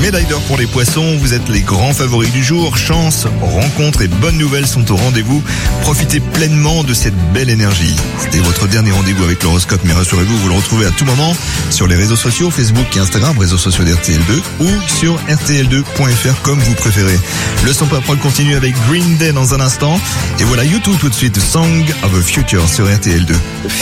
Médaille d'or pour les poissons, vous êtes les grands favoris du jour. Chance, rencontres et bonnes nouvelles sont au rendez-vous. Profitez pleinement de cette belle énergie. C'était votre dernier rendez-vous avec l'horoscope, mais rassurez-vous, vous le retrouvez à tout moment sur les réseaux sociaux, Facebook et Instagram, réseaux sociaux d'RTL2 ou sur rtl2.fr comme vous préférez. Le son Paprol continue avec Green Day dans un instant. Et voilà YouTube tout de suite, Song of the Future sur RTL2.